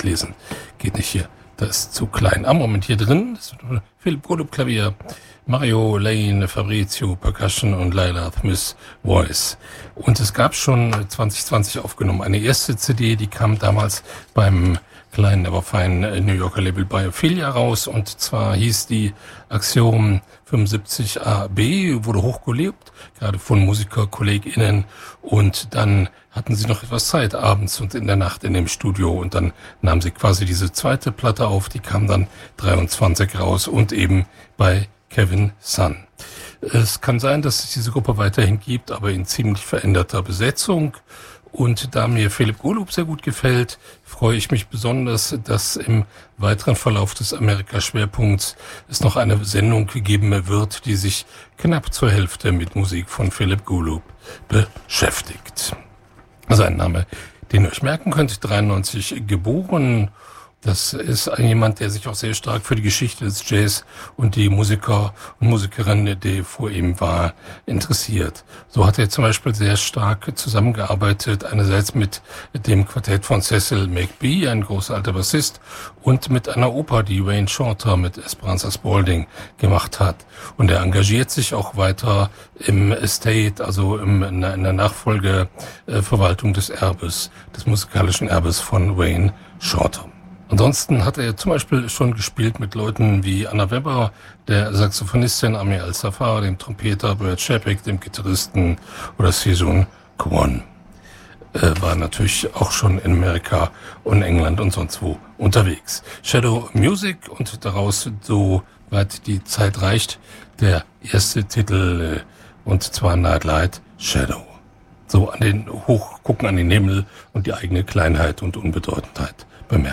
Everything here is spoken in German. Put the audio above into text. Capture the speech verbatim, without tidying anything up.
mitlesen. Geht nicht hier. Das ist zu klein. Am Moment hier drin ist Philipp Golub Klavier, Mario Lane, Fabrizio Percussion und Laila Smith Voice. Und es gab schon zwanzig zwanzig aufgenommen eine erste C D, die kam damals beim kleinen, aber feinen New Yorker Label Biophilia raus. Und zwar hieß die Axiom fünfundsiebzig A B, wurde hochgelobt, gerade von MusikerkollegInnen. Und dann hatten sie noch etwas Zeit abends und in der Nacht in dem Studio. Und dann nahmen sie quasi diese zweite Platte auf, die kam dann dreiundzwanzig raus und eben bei Kevin Sun. Es kann sein, dass es diese Gruppe weiterhin gibt, aber in ziemlich veränderter Besetzung. Und da mir Philipp Golub sehr gut gefällt, freue ich mich besonders, dass im weiteren Verlauf des Amerika-Schwerpunkts es noch eine Sendung geben wird, die sich knapp zur Hälfte mit Musik von Philipp Golub beschäftigt. Also ein Name, den ihr euch merken könnt, dreiundneunzig geboren. Das ist jemand, der sich auch sehr stark für die Geschichte des Jazz und die Musiker und Musikerinnen, die vor ihm war, interessiert. So hat er zum Beispiel sehr stark zusammengearbeitet, einerseits mit dem Quartett von Cecil McBee, ein großer alter Bassist, und mit einer Oper, die Wayne Shorter mit Esperanza Spalding gemacht hat. Und er engagiert sich auch weiter im Estate, also im, in der Nachfolgeverwaltung des Erbes, des musikalischen Erbes von Wayne Shorter. Ansonsten hat er zum Beispiel schon gespielt mit Leuten wie Anna Webber, der Saxophonistin Amir Al-Safar, dem Trompeter Brad Shepik, dem Gitarristen oder Sejun Kwon. Er war natürlich auch schon in Amerika und England und sonst wo unterwegs. Shadow Music und daraus, so weit die Zeit reicht, der erste Titel, und zwar Nightlight Shadow. So an den Hochgucken an den Himmel und die eigene Kleinheit und Unbedeutendheit bemerken.